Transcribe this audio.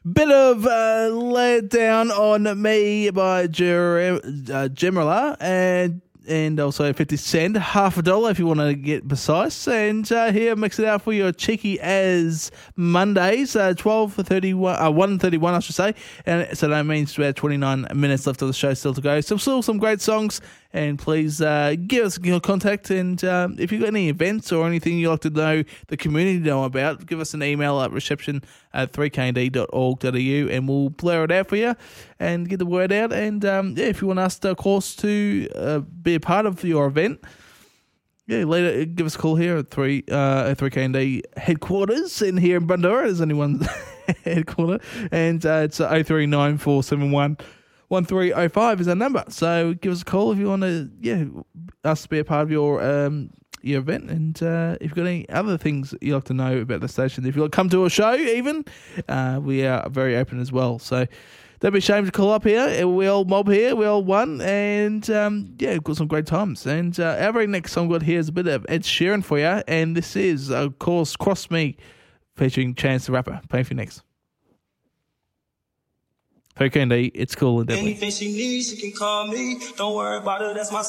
Bit of Lay It Down on Me by Gemrilla and also 50 Cent, $50 if you want to get precise. And here, mix it out for your cheeky as Mondays, 1:31 I should say. And so that means we have 29 minutes left of the show still to go. So still some great songs. And please give us your contact. And if you've got any events or anything you'd like to know the community know about, give us an email at reception@3knd.org.au and we'll blur it out for you and get the word out. And if you want us, of course, to be a part of your event, later give us a call here at 3KND headquarters in here in Bundoora. There's only one headquarter. And it's 039471 1305 is our number. So give us a call if you want to, us to be a part of your event. And if you've got any other things you'd like to know about the station, if you want to come to a show even, we are very open as well. So don't be ashamed to call up here. We all mob here. We all won. And we've got some great times. And our very next song we've got here is a bit of Ed Sheeran for you. And this is, of course, Cross Me, featuring Chance the Rapper. Playing for you next. Okay, it's cool and deadly. Anything she needs, she can call me. Don't worry about it, that's my